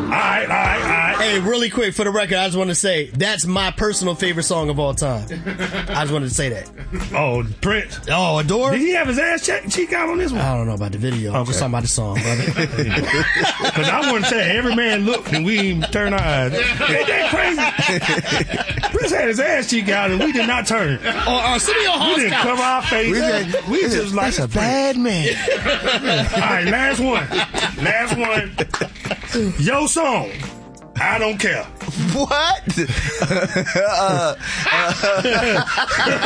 right. Hey, really quick, for the record, I just want to say, that's my personal favorite song of all time. I just wanted to say that. Oh, Prince. Oh, Adore? Did he have his ass cheek out on this one? I don't know about the video. I'm just talking about the song, brother. Because I want to say, every man looked and we turned our eyes. Ain't that crazy? Prince had his ass cheek out and we did not turn. We didn't cover our face. We just like, that's a bad man. All right, last one. Your song, I Don't Care. What?